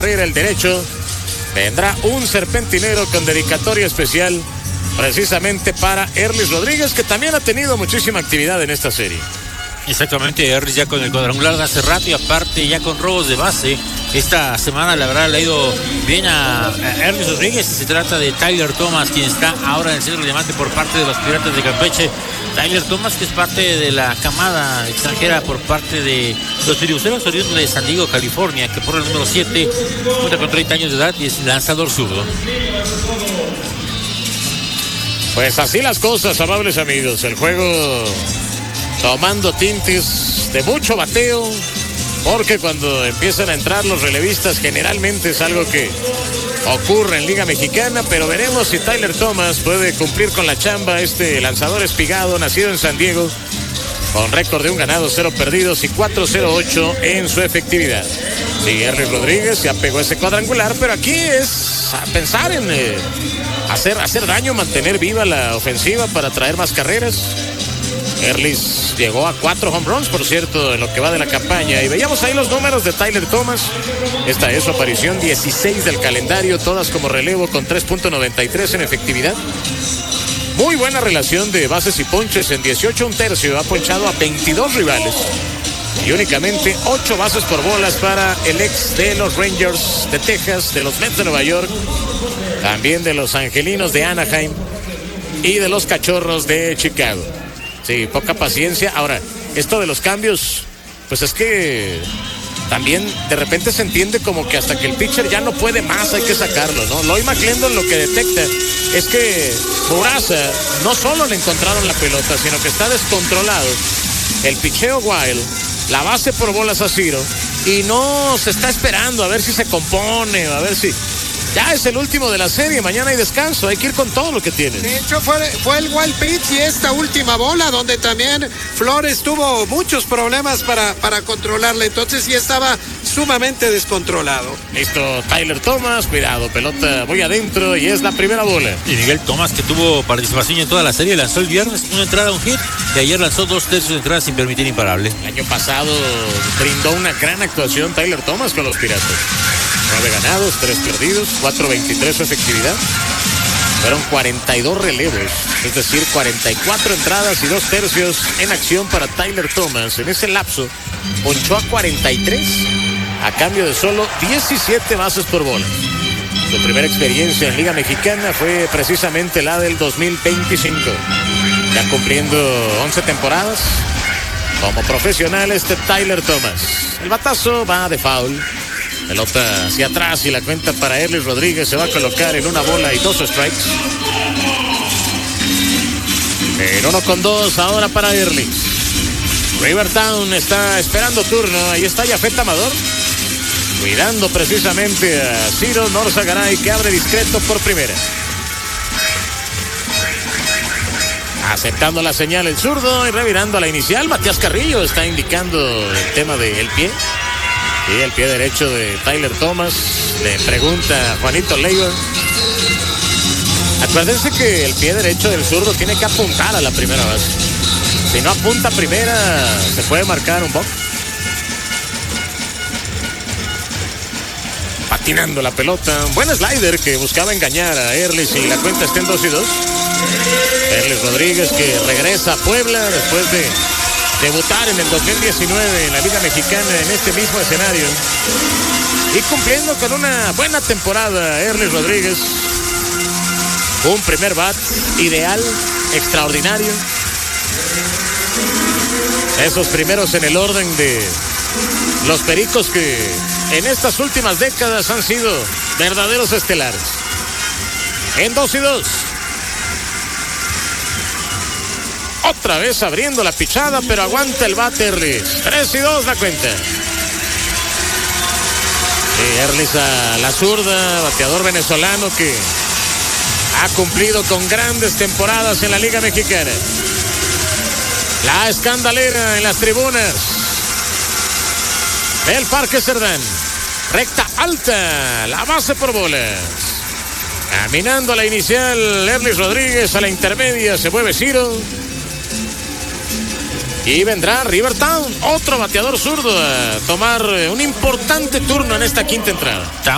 el derecho. Vendrá un serpentinero con dedicatoria especial precisamente para Erlis Rodríguez, que también ha tenido muchísima actividad en esta serie. Exactamente, Erlis ya con el cuadrangular de hace rato y aparte ya con robos de base. Esta semana la verdad le ha ido bien a Erlis Rodríguez. Se trata de Tyler Thomas, quien está ahora en el centro de diamante por parte de los Piratas de Campeche. Tyler Thomas, que es parte de la camada extranjera por parte de los filibusteros oriundos de San Diego, California, que por el número 7 cuenta con 30 años de edad y es lanzador zurdo. Pues así las cosas, amables amigos. El juego tomando tintes de mucho bateo, porque cuando empiezan a entrar los relevistas generalmente es algo que ocurre en Liga Mexicana, pero veremos si Tyler Thomas puede cumplir con la chamba. Este lanzador espigado, nacido en San Diego, con récord de 1 ganado, 0 perdidos y 4.08 en su efectividad. Sí, Erlis Rodríguez ya pegó ese cuadrangular, pero aquí es a pensar en hacer daño, mantener viva la ofensiva para traer más carreras. Erlis llegó a 4 home runs, por cierto, en lo que va de la campaña. Y veíamos ahí los números de Tyler Thomas. Esta es su aparición 16 del calendario, todas como relevo con 3.93 en efectividad. Muy buena relación de bases y ponches en 18 1/3. Ha ponchado a 22 rivales. Y únicamente 8 bases por bolas para el ex de los Rangers de Texas, de los Mets de Nueva York, también de los Angelinos de Anaheim y de los Cachorros de Chicago. Sí, poca paciencia. Ahora, esto de los cambios, pues es que también de repente se entiende como que hasta que el pitcher ya no puede más hay que sacarlo, ¿no? Loy McClendon lo que detecta es que Puraza no solo le encontraron la pelota, sino que está descontrolado el picheo wild, la base por bolas a Ciro, y no se está esperando a ver si se compone, a ver si... Ya es el último de la serie, mañana hay descanso, hay que ir con todo lo que tiene. De hecho fue el wild pitch y esta última bola donde también Flores tuvo muchos problemas para controlarla, entonces sí estaba sumamente descontrolado. Listo, Tyler Thomas, cuidado, pelota muy adentro y es la primera bola. Y Miguel Thomas, que tuvo participación en toda la serie, lanzó el viernes una entrada, un hit, y ayer lanzó 2/3 de entradas sin permitir imparable. El año pasado brindó una gran actuación Tyler Thomas con los Piratas. 9 ganados, 3 perdidos, 4.23 su efectividad. Fueron 42 relevos, es decir, 44 entradas y 2/3 en acción para Tyler Thomas. En ese lapso, ponchó a 43 a cambio de solo 17 bases por bola. Su primera experiencia en Liga Mexicana fue precisamente la del 2025. Ya cumpliendo 11 temporadas como profesional Tyler Thomas. El batazo va de foul. Pelota hacia atrás y la cuenta para Erlis Rodríguez se va a colocar en 1 bola y 2 strikes. En 1-2 ahora para Erlis. Rivertown está esperando turno. Ahí está Yafet Amador, cuidando precisamente a Ciro Norzagaray, que abre discreto por primera. Aceptando la señal el zurdo y revirando a la inicial. Matías Carrillo está indicando el tema del pie. Y el pie derecho de Tyler Thomas. Le pregunta a Juanito Leiva. Acuérdense que el pie derecho del zurdo tiene que apuntar a la primera base. Si no apunta a primera, se puede marcar un box. Patinando la pelota. Un buen slider que buscaba engañar a Erlis y la cuenta está en 2-2. Erlis Rodríguez, que regresa a Puebla después de debutar en el 2019 en la Liga Mexicana en este mismo escenario. Y cumpliendo con una buena temporada, Erlis Rodríguez. Un primer bat ideal, extraordinario. Esos primeros en el orden de los Pericos que en estas últimas décadas han sido verdaderos estelares. En 2-2. Otra vez abriendo la pichada, pero aguanta el bate Erlis. 3-2 la cuenta. Sí, Erlis a la zurda, bateador venezolano que ha cumplido con grandes temporadas en la Liga Mexicana. La escandalera en las tribunas del Parque Cerdán. Recta alta, la base por bolas. Caminando a la inicial, Erlis Rodríguez, a la intermedia, se mueve Ciro. Y vendrá Rivertown, otro bateador zurdo, a tomar un importante turno en esta quinta entrada.